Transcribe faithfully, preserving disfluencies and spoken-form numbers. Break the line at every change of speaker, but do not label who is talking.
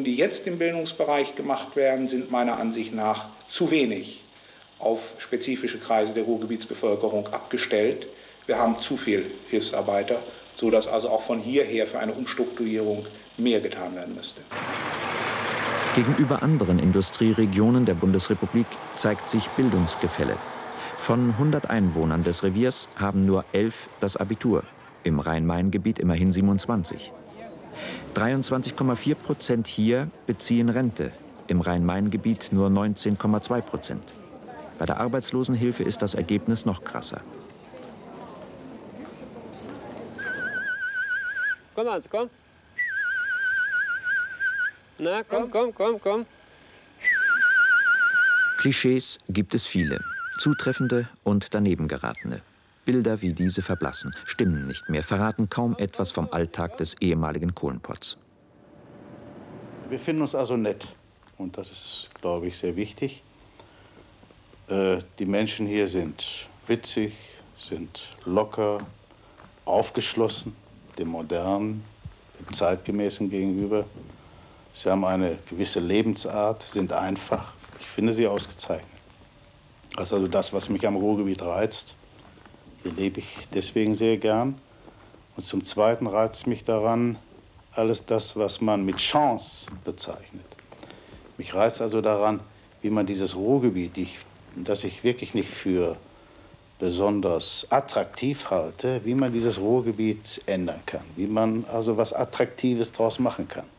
die jetzt im Bildungsbereich gemacht werden, sind meiner Ansicht nach zu wenig auf spezifische Kreise der Ruhrgebietsbevölkerung abgestellt. Wir haben zu viel Hilfsarbeiter, sodass also auch von hierher für eine Umstrukturierung mehr getan werden müsste.
Gegenüber anderen Industrieregionen der Bundesrepublik zeigt sich Bildungsgefälle. Von hundert Einwohnern des Reviers haben nur elf das Abitur, im Rhein-Main-Gebiet immerhin siebenundzwanzig. dreiundzwanzig Komma vier Prozent hier beziehen Rente, im Rhein-Main-Gebiet nur neunzehn Komma zwei Prozent. Bei der Arbeitslosenhilfe ist das Ergebnis noch krasser.
Komm, Hans, komm. Na, komm, komm, komm, komm.
Klischees gibt es viele, zutreffende und danebengeratene. Bilder wie diese verblassen, stimmen nicht mehr, verraten kaum etwas vom Alltag des ehemaligen Kohlenpotts.
Wir finden uns also nett und das ist, glaube ich, sehr wichtig. Äh, die Menschen hier sind witzig, sind locker, aufgeschlossen, dem Modernen, dem Zeitgemäßen gegenüber. Sie haben eine gewisse Lebensart, sind einfach. Ich finde sie ausgezeichnet. Das ist also das, was mich am Ruhrgebiet reizt. Hier lebe ich deswegen sehr gern. Und zum Zweiten reizt mich daran alles das, was man mit Chance bezeichnet. Mich reizt also daran, wie man dieses Ruhrgebiet, die ich, das ich wirklich nicht für besonders attraktiv halte, wie man dieses Ruhrgebiet ändern kann, wie man also was Attraktives daraus machen kann.